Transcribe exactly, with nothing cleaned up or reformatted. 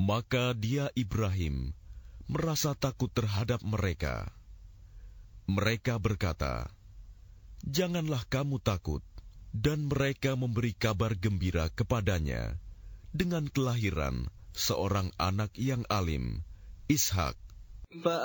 Maka dia Ibrahim merasa takut terhadap mereka. Mereka berkata, "Janganlah kamu takut." Dan mereka memberi kabar gembira kepadanya dengan kelahiran seorang anak yang alim, Ishak.